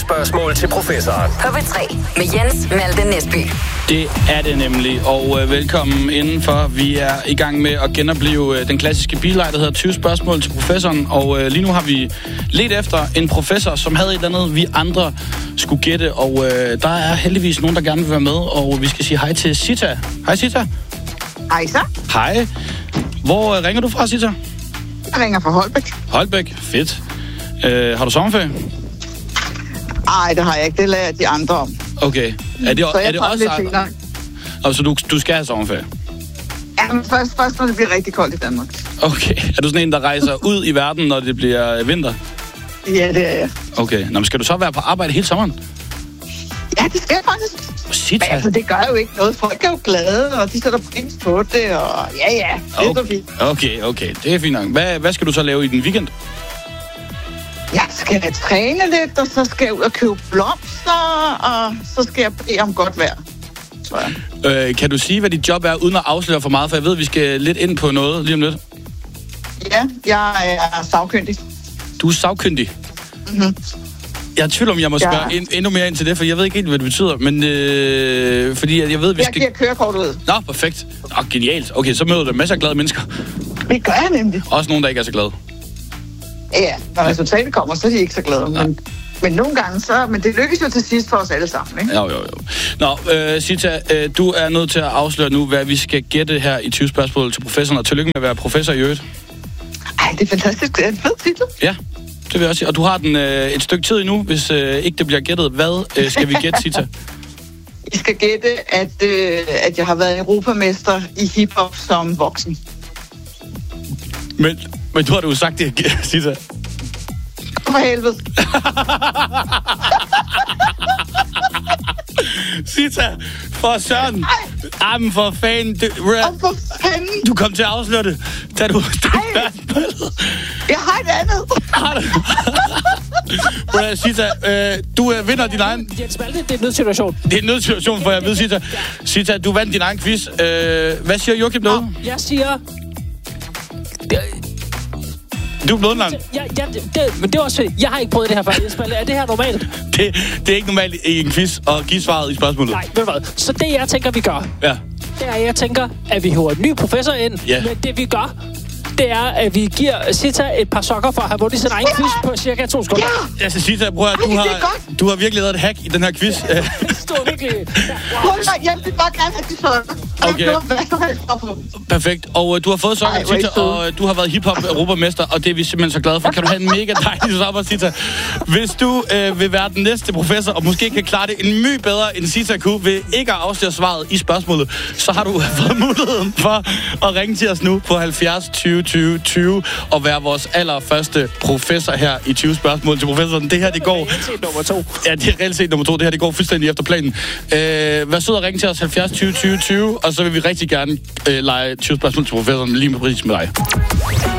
spørgsmål til professoren. På P3 med Jens Malte Næsby. Det er det nemlig, og velkommen indenfor. Vi er i gang med at genopleve den klassiske billeg, der hedder 20 spørgsmål til professoren. Og lige nu har vi ledt efter en professor, som havde et eller andet, vi andre skulle gætte. Og der er heldigvis nogen, der gerne vil være med, og vi skal sige hej til Sita. Hej Sita. Hej så. Hej. Hvor ringer du fra, Sita? Jeg ringer fra Holbæk. Holbæk, fedt. Har du sommerferie? Nej, det har jeg ikke. Det lader jeg de andre om. Okay. Så jeg er det også lidt senere. Altså, du skal have sommerferie? Ja, men først når det bliver rigtig koldt i Danmark. Okay. Er du sådan en, der rejser ud i verden, når det bliver vinter? Ja, det er jeg. Okay. Nå, men skal du så være på arbejde hele sommeren? Ja, det skal jeg faktisk. Shit, men altså, det gør jo ikke noget. Folk er jo glade, og de sætter pris på det, og ja, det er så fint. Okay. Det er fint nok. Hvad skal du så lave i den weekend? Jeg skal træne lidt, og så skal jeg ud og købe blomster, og så skal jeg bede om godt vejr, tror jeg. Kan du sige, hvad dit job er, uden at afsløre for meget? For jeg ved, at vi skal lidt ind på noget lige om lidt. Ja, jeg er sagkyndig. Du er sagkyndig? Mhm. Jeg er i tvivl om, jeg må spørge endnu mere ind til det, for jeg ved ikke helt, hvad det betyder, men fordi jeg ved, vi skal... Jeg giver kørekort ud. Nå, perfekt. Genialt. Okay, så møder du masser af glade mennesker. Det gør jeg nemlig. Også nogen, der ikke er så glade. Ja, når resultatet kommer, så er de ikke så glade. Men nogle gange så... Men det lykkes jo til sidst for os alle sammen, ikke? Jo. Nå, Sita, du er nødt til at afsløre nu, hvad vi skal gætte her i 20 spørgsmål til professoren. Og tillykke med at være professor i øvrigt. Ej, det er fantastisk. Det er en fed titel. Ja, det vil jeg også sige. Og du har den et stykke tid endnu, hvis ikke det bliver gættet. Hvad skal vi gætte, Sita? I skal gætte, at jeg har været europamester i hiphop som voksen. Men du har jo sagt det, Sita. For helvede. Sita, for søren. Jamen for fanden. For fanden. Du kom til at afsløre det. Tag du Jeg har et andet. Sita, du vinder din egen... Jens Malte, det er en nødsituation. Det er en nødsituation, for jeg ved, Sita. Sita, du vandt din egen quiz. Hvad siger Joachim nu? Jeg siger... Du er blevet lang. Men det er også fedt. Jeg har ikke prøvet det her før. Er det her normalt? Det er ikke normalt i en quiz at give svaret i spørgsmålet. Nej, ved du hvad? Så det, jeg tænker, vi gør, det er, jeg tænker, at vi hiver en ny professor ind. Ja. Men det, vi gør, det er, at vi giver Sita et par sokker for at have vundet sin egen quiz på cirka 2 sekunder. Ja! Jeg skal sige til prøv at du har virkelig lavet et hack i den her quiz. Det står virkelig... Jeg vil bare gerne have de sokker. Okay. Perfekt. Og du har fået sokker, Sita, og du har været hiphop-europamester, og det er vi simpelthen så glade for. Kan du have en mega dejlig sommer, Sita? Hvis du vil være den næste professor, og måske kan klare det en my bedre, end Sita kunne, ved ikke at afsløre svaret i spørgsmålet, så har du fået muligheden for at ringe til os nu på 70 20 20 20 og være vores allerførste professor her i 20 spørgsmål til professoren. Det her, det går... nummer 2. Ja, det er reelt set nummer 2. Det her, det går fuldstændig efter planen. Vær sød og ringe til os 70 20 20 20, og så vil vi rigtig gerne lege 20 spørgsmål til professoren lige med præcis med dig.